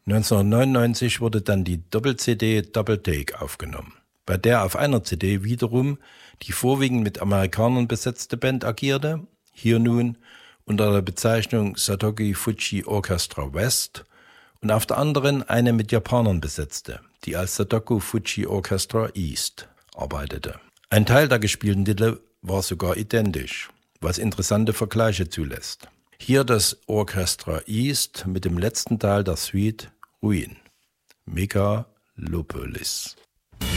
1999 wurde dann die Doppel-CD Double Take aufgenommen, bei der auf einer CD wiederum die vorwiegend mit Amerikanern besetzte Band agierte, hier nun unter der Bezeichnung Satoki Fuji Orchestra West, und auf der anderen eine mit Japanern besetzte, die als Satoku Fuji Orchestra East arbeitete. Ein Teil der gespielten Titel war sogar identisch, was interessante Vergleiche zulässt. Hier das Orchestra East mit dem letzten Teil der Suite Ruin, Megalopolis.